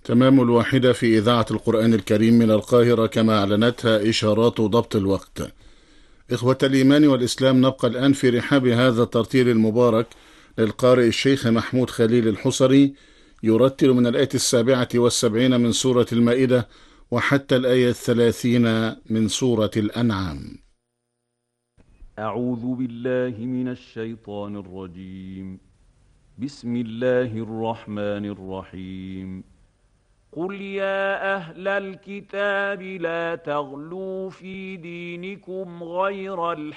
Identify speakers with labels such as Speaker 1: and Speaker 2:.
Speaker 1: تمام الواحدة في إذاعة القرآن الكريم من القاهرة كما أعلنتها إشارات ضبط الوقت. إخوة الإيمان والإسلام، نبقى الآن في رحاب هذا الترتيل المبارك للقارئ الشيخ محمود خليل الحصري، يرتل من الآية 77 من سورة المائدة وحتى الآية 30 من سورة الأنعام.
Speaker 2: أعوذ بالله من الشيطان الرجيم. بسم الله الرحمن الرحيم. قل يا أهل الكتاب لا تغلوا في دينكم غير الحق